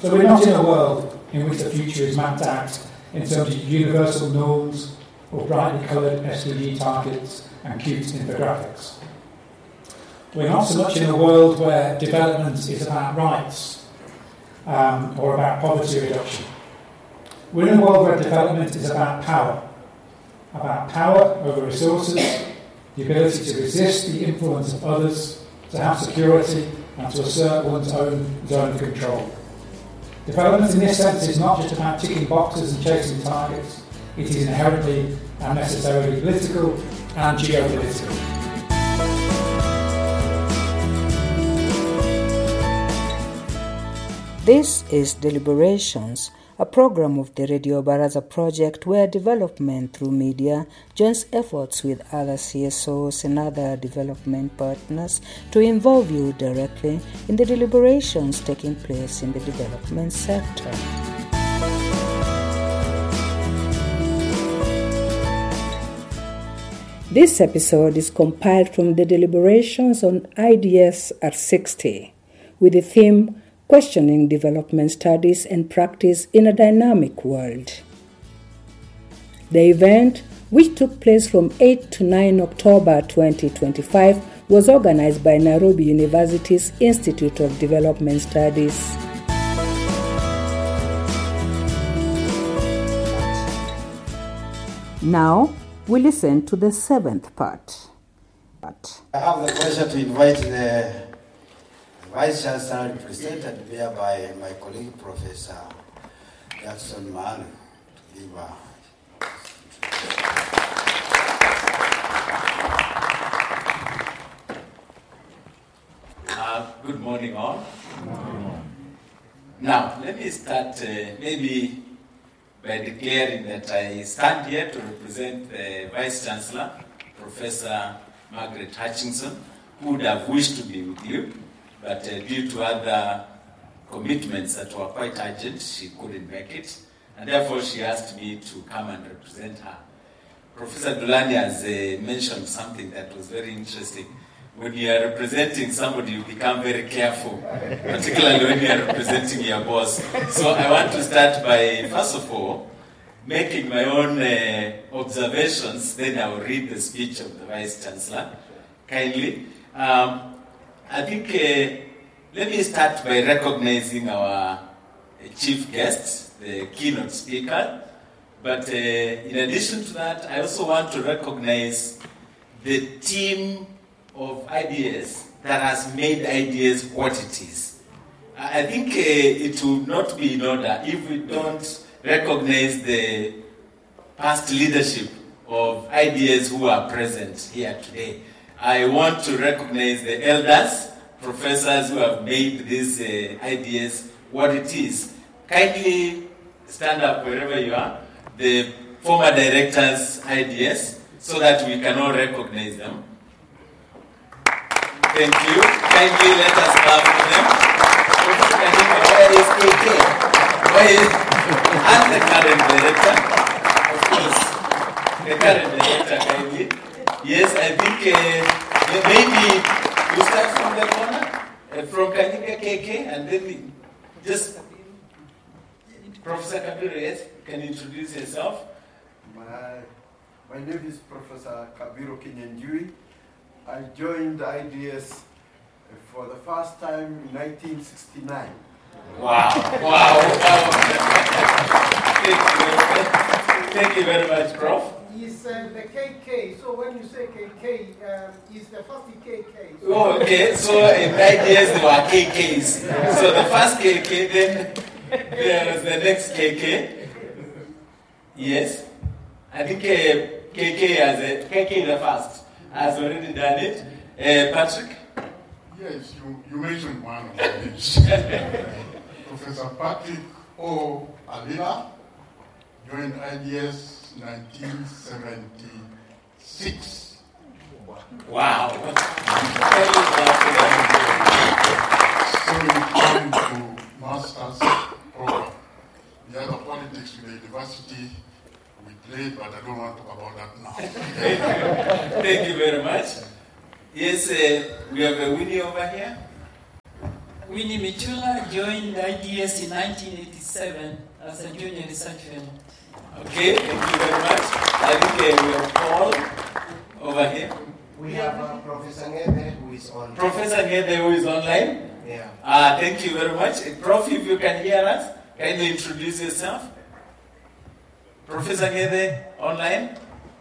So we're not in a world in which the future is mapped out in terms of universal norms or brightly coloured SDG targets and cute infographics. We're not so much in a world where development is about rights or about poverty reduction. We're in a world where development is about power over resources, the ability to resist the influence of others, to have security, and to assert one's own zone of control. Development in this sense is not just about ticking boxes and chasing targets, it is inherently and necessarily political and geopolitical. This is Deliberations, a program of the Radio Baraza project where development through media joins efforts with other CSOs and other development partners to involve you directly in the deliberations taking place in the development sector. This episode is compiled from the deliberations on IDS at 60 with the theme Questioning Development Studies and Practice in a Dynamic World. The event, which took place from 8 to 9 October 2025, was organized by Nairobi University's Institute of Development Studies. Now, we listen to the seventh part. I have the pleasure to invite the Vice Chancellor, represented here by my colleague Professor Jackson Manu, to give Good morning, all. Now, let me start maybe by declaring that I stand here to represent the Vice Chancellor, Professor Margaret Hutchinson, who would have wished to be with you, but due to other commitments that were quite urgent, she couldn't make it, and therefore she asked me to come and represent her. Professor Dulani has mentioned something that was very interesting. When you are representing somebody, you become very careful, particularly when you are representing your boss. So I want to start by, first of all, making my own observations, then I will read the speech of the Vice Chancellor, kindly. I think, let me start by recognizing our chief guest, the keynote speaker. But in addition to that, I also want to recognize the team of ideas that has made ideas what it is. I think it would not be in order if we don't recognize the past leadership of ideas who are present here today. I want to recognize the elders, professors who have made these ideas what it is. Kindly stand up wherever you are, the former directors' ideas, so that we can all recognize them. Thank you. Kindly let us clap for them. Where is KK? And the current director? Of course. The current director, kindly. Yes, I think maybe you start from the corner, from Kanyika KK, and then just Professor Kabiru, yes, can you introduce yourself? My name is Professor Kabiru Kinyanjui. I joined IDS for the first time in 1969. Wow. Thank you very much, Prof. It's the KK, so when you say KK, it's the first KK. So oh, okay, so in IDS there were KKs. So the first KK, then there was the next KK. Yes. I think KK the first has already done it. Patrick? Yes, you mentioned one of the names. Professor Patrick O. Alila joined IDS 1976. Wow. So we came to master's program. The other politics with the university we played, but I don't want to talk about that now. Thank you very much. Yes, we have a Winnie over here. Winnie Michula joined IDS in 1987 as a junior research fellow. Okay, thank you very much. I think we have Paul over here. We have Professor Ngede who is on. Professor Ngede who is online. Yeah. Thank you very much. Prof, if you can hear us, can you introduce yourself? Professor Ngede online.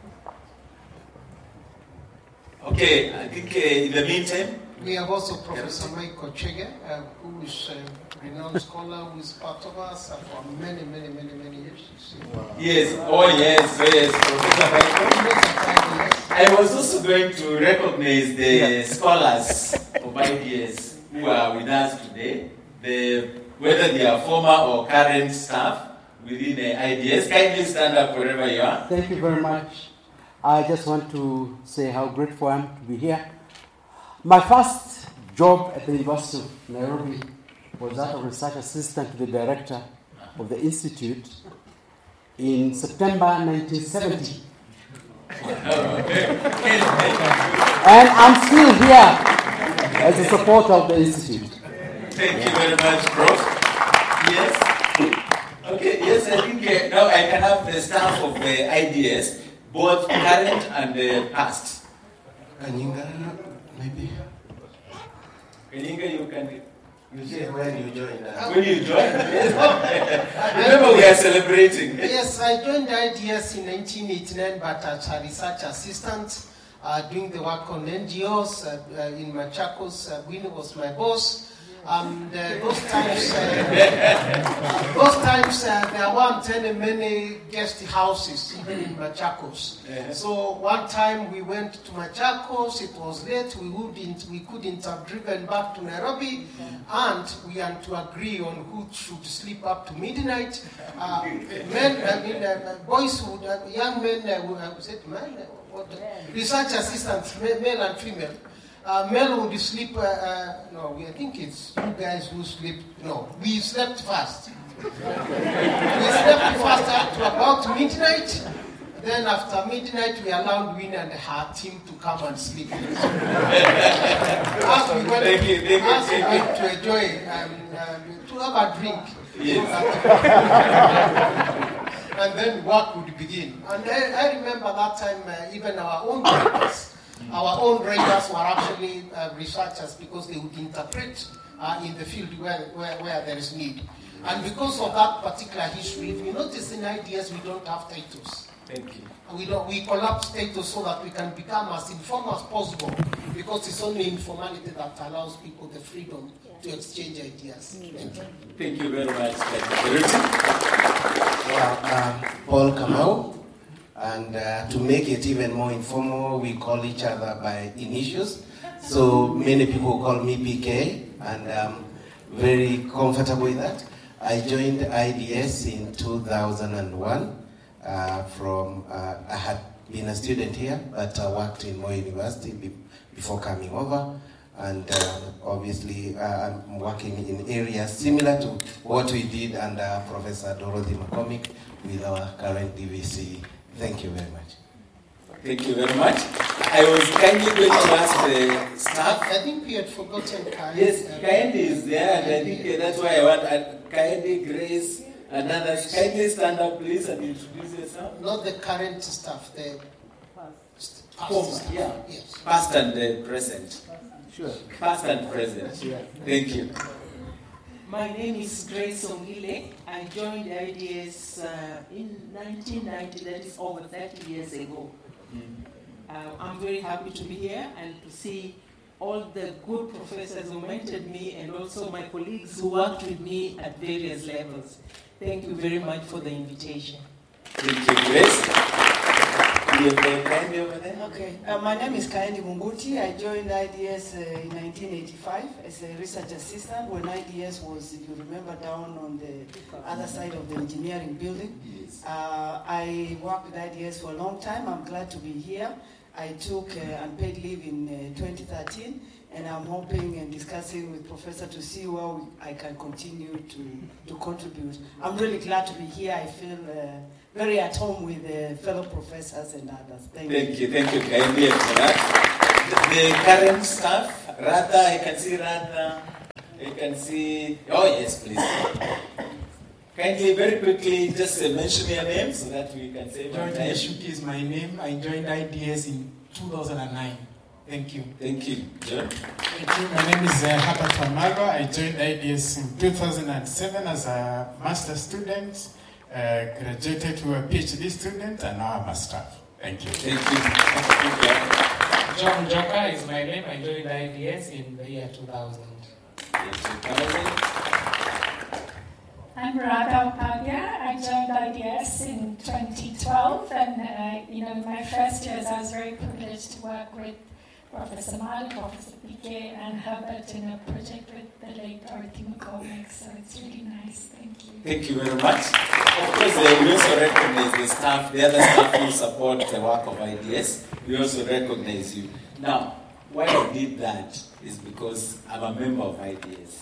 Okay, I think in the meantime. We have also Professor Michael Chege, who is a renowned scholar who is part of us for many years. Yes, yes, Professor Michael. I was also going to recognize the scholars of IDS who are with us today, whether they are former or current staff within the IDS. Kindly stand up wherever you are. Thank you very much. I just want to say how grateful I am to be here. My first job at the University of Nairobi was that of research assistant to the director of the institute in September 1970. And I'm still here as a supporter of the institute. Thank you very much, Prof. Yes. Okay, yes, I think now I can have the staff of the IDS, both current and past. Kanyinga, maybe. Kanyinga, you can. You say when you joined. When you joined? Remember, we are celebrating. Yes, I joined IDS in 1989, but as a research assistant, doing the work on NGOs in Machakos. Winnie was my boss. And those times there weren't many guest houses even in Machakos. So one time we went to Machakos, it was late, we couldn't have driven back to Nairobi, and we had to agree on who should sleep up to midnight. Boys would, young men, research assistants, male and female. Male would sleep, I think it's you guys who sleep, we slept fast. We slept fast up to about midnight. Then after midnight, we allowed Winnie and her team to come and sleep. As we went to enjoy, to have a drink. And then work would begin. And I remember that time, even our own writers were actually researchers because they would interpret in the field where there is need. And because of that particular history, if you notice in IDS, we don't have titles. Thank you. We collapse titles so that we can become as informal as possible, because it's only informality that allows people the freedom to exchange ideas. Thank you very much. Paul Kamau. And to make it even more informal, we call each other by initials. So many people call me PK, and I'm very comfortable with that. I joined IDS in 2001 I had been a student here, but I worked in Moi University before coming over. And obviously, I'm working in areas similar to what we did under Professor Dorothy McCormick with our current DVC. Thank you very much. Thank you very much. I was kindly going to ask the staff. I think we had forgotten Kaindi. Yes, Kaindi is there, and I think that's why I want Kaindi, Grace, and others. Kindly stand up, please, and introduce yourself. Not the current staff, the past staff. Yeah. Yes. Past and present. Sure. Past and present. Yeah. Thank you. My name is Grace Ongile. I joined IDS in 1990, that is over 30 years ago. I'm very happy to be here and to see all the good professors who mentored me and also my colleagues who worked with me at various levels. Thank you very much for the invitation. Thank you, Grace. Kaindi over there? Okay. My name is Kaindi Munguti. I joined IDS in 1985 as a research assistant when IDS was, if you remember, down on the other side of the engineering building. Yes. I worked with IDS for a long time. I'm glad to be here. I took unpaid leave in 2013, and I'm hoping and discussing with Professor to see where I can continue to contribute. I'm really glad to be here. I feel very at home with fellow professors and others. Thank you. Thank you, Kaindi, for that. The current staff, Radha, I can see Radha. You can see, oh yes, please. Kindly, very quickly, just mention your name so that we can say George Neshuki is my name. I joined IDS in 2009. Thank you. Thank you, John. Thank you. My name is Herbert Wamalo. I joined IDS in 2007 as a master student, graduated to a PhD student, and now I'm a staff. Thank you. Thank you. John Joka is my name. I joined IDS in the year 2000. I'm Radha Upadhyay. I joined IDS in 2012, and my first years I was very privileged to work with Professor Mal, Professor PK, and Herbert in a project with the late Dorothy McCormick. So it's really nice. Thank you. Thank you very much. Of course, we also recognize the staff, the other staff who support the work of IDS. We also recognize you. Now, why I did that is because I'm a member of IDS.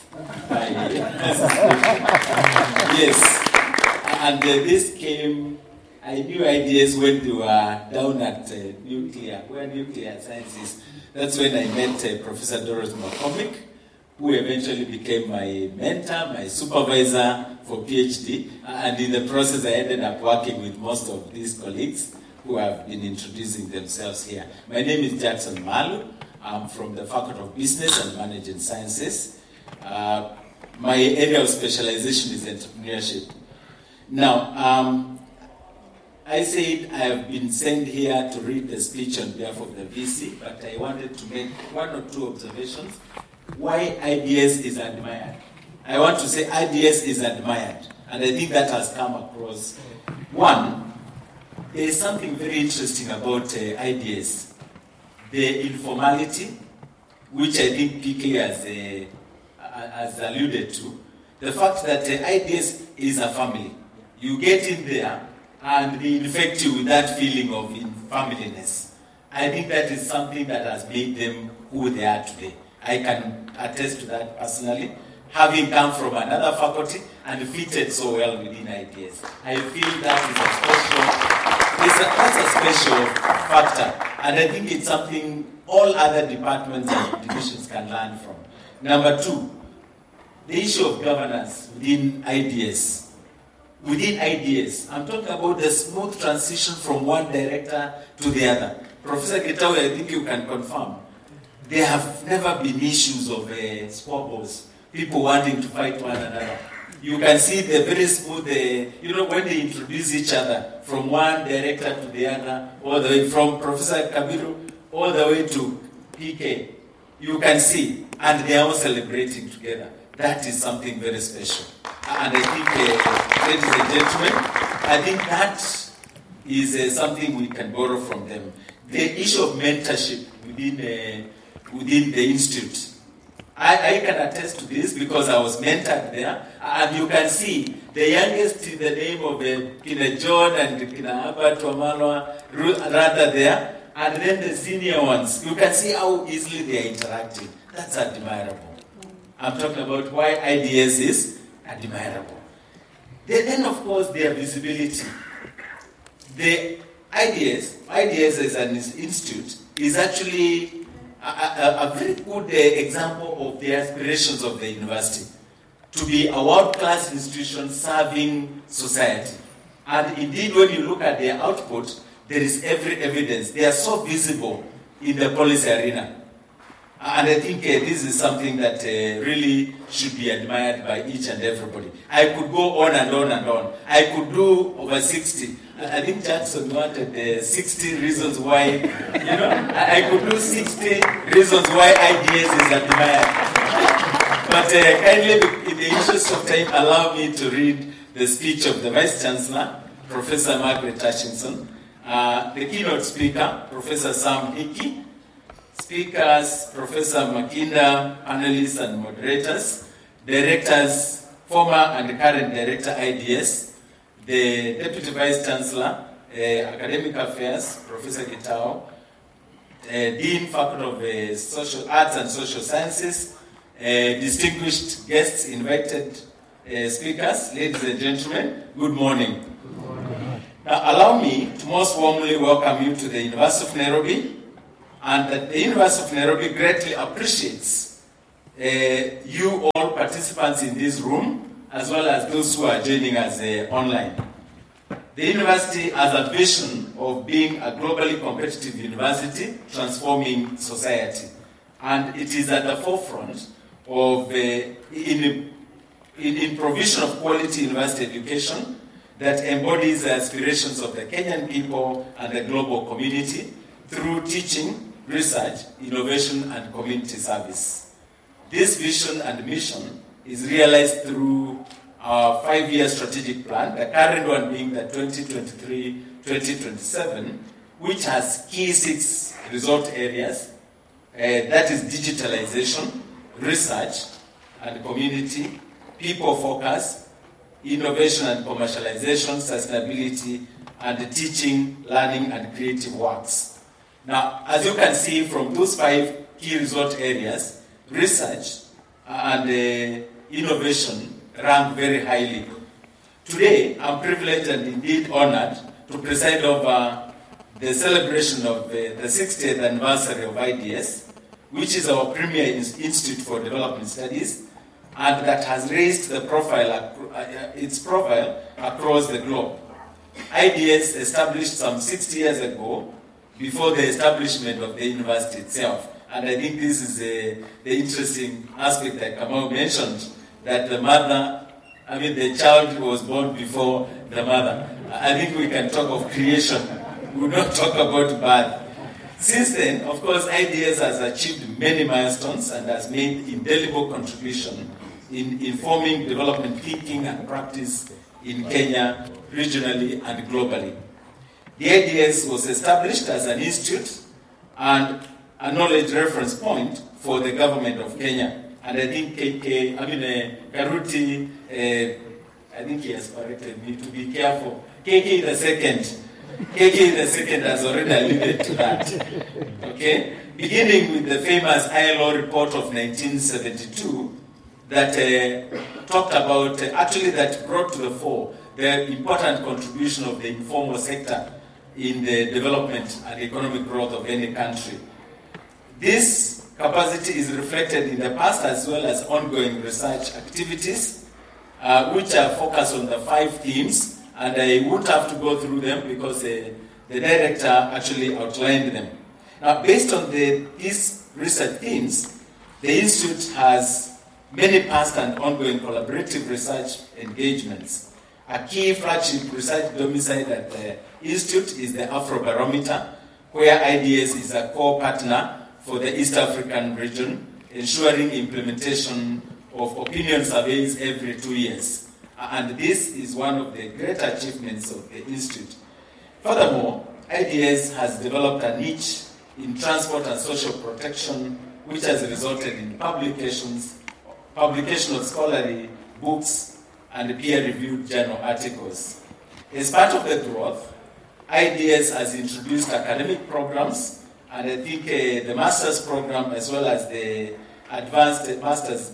Yes. And this came, I knew IDS when they were down at nuclear sciences. That's when I met Professor Dorothy McCormick, who eventually became my mentor, my supervisor for PhD. And in the process, I ended up working with most of these colleagues who have been introducing themselves here. My name is Jackson Malu. I'm from the Faculty of Business and Management Sciences. My area of specialization is entrepreneurship. Now, I said I have been sent here to read the speech on behalf of the VC, but I wanted to make one or two observations. Why IDS is admired. I want to say IDS is admired, and I think that has come across. One, there is something very interesting about IDS. The informality, which I think PK has alluded to. The fact that IDS is a family. You get in there, and they infect you with that feeling of familiness. I think that is something that has made them who they are today. I can attest to that personally, having come from another faculty and fitted so well within IDS. I feel that is a special factor, and I think it's something all other departments and divisions can learn from. Number two, the issue of governance within IDS. Within IDS, I'm talking about the smooth transition from one director to the other. Professor Gitawe, I think you can confirm, there have never been issues of squabbles, people wanting to fight one another. You can see the very smooth, when they introduce each other from one director to the other, all the way from Professor Kabiru all the way to PK. You can see, and they are all celebrating together. That is something very special. And I think, ladies and gentlemen, I think that is something we can borrow from them. The issue of mentorship within the institute. I can attest to this because I was mentored there, and you can see the youngest in the name of Kina John and Kina Herbert Wamalo rather there, and then the senior ones. You can see how easily they are interacting. That's admirable. I'm talking about why IDS is admirable. Then of course, their visibility. The IDS as an institute is actually a very good example of the aspirations of the university to be a world-class institution serving society. And indeed, when you look at their output, there is every evidence. They are so visible in the policy arena. And I think this is something that really should be admired by each and everybody. I could go on and on and on. I could do over 60. I think Jackson wanted 60 reasons why, I could do 60 reasons why IDS is admired. But kindly, in the interest of time, allow me to read the speech of the Vice Chancellor, Professor Margaret Hutchinson, the keynote speaker, Professor Sam Hickey, speakers, Professor Makinda, panelists and moderators, directors, former and current director IDS, the Deputy Vice Chancellor, Academic Affairs, Professor Gitao, Dean, Faculty of Social Arts and Social Sciences, distinguished guests, invited speakers, ladies and gentlemen, good morning. Good morning. Now, allow me to most warmly welcome you to the University of Nairobi, and that the University of Nairobi greatly appreciates you all participants in this room, as well as those who are joining us online. The university has a vision of being a globally competitive university, transforming society. And it is at the forefront of in provision of quality university education that embodies the aspirations of the Kenyan people and the global community through teaching, research, innovation, and community service. This vision and mission is realized through our 5-year strategic plan, the current one being the 2023-2027, which has key 6 result areas, that is digitalization, research and community, people focus, innovation and commercialization, sustainability, and teaching, learning, and creative works. Now, as you can see from those 5 key result areas, research and innovation rank very highly. Today, I'm privileged and indeed honored to preside over the celebration of the 60th anniversary of IDS, which is our premier institute for development studies, and that has raised the its profile across the globe. IDS established some 60 years ago, before the establishment of the university itself. And I think this is the interesting aspect that Kamau mentioned, that the child was born before the mother. I think we can talk of creation. We will not talk about birth. Since then, of course, IDS has achieved many milestones and has made indelible contribution in informing development thinking and practice in Kenya, regionally and globally. The IDS was established as an institute and a knowledge reference point for the government of Kenya. And I think Karuti, I think he has corrected me to be careful. KK the second has already alluded to that. Okay? Beginning with the famous ILO report of 1972 that talked about, that brought to the fore the important contribution of the informal sector in the development and economic growth of any country. This capacity is reflected in the past as well as ongoing research activities, which are focused on the 5 themes, and I won't have to go through them because the director actually outlined them. Now, based on these research themes, the Institute has many past and ongoing collaborative research engagements. A key flagship research domicile at the Institute is the Afrobarometer, where IDS is a core partner for the East African region, ensuring implementation of opinion surveys every 2 years. And this is one of the great achievements of the Institute. Furthermore, IDS has developed a niche in transport and social protection, which has resulted in publication of scholarly books and peer-reviewed journal articles. As part of the growth, IDS has introduced academic programs, and I think the master's program as well as the advanced master's,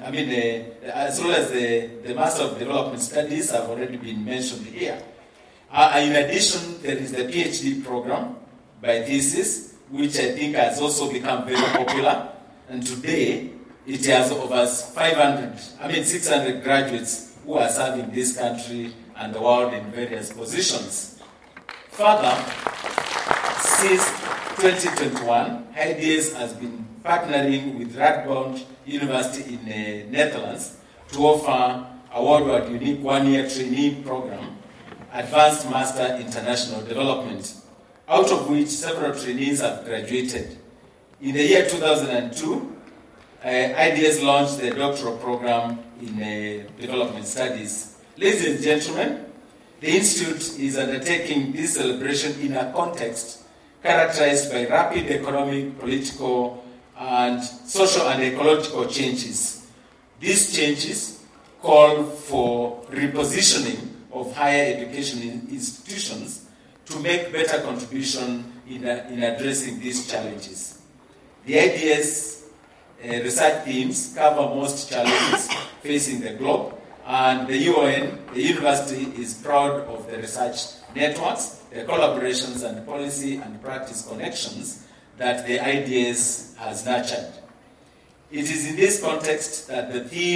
as well as the Master of Development Studies have already been mentioned here. In addition, there is the PhD program by thesis, which I think has also become very popular, and today it has over 600 graduates who are serving this country and the world in various positions. Further, since 2021, IDS has been partnering with Radboud University in the Netherlands to offer a worldwide unique 1-year trainee program, Advanced Master International Development, out of which several trainees have graduated. In the year 2002, IDS launched the doctoral program in development studies. Ladies and gentlemen, the Institute is undertaking this celebration in a context characterized by rapid economic, political, and social and ecological changes. These changes call for repositioning of higher education institutions to make better contribution in addressing these challenges. The IDS research themes cover most challenges facing the globe, and the UN, the university, is proud of the research networks, the collaborations and policy and practice connections that the IDS has nurtured. It is in this context that the theme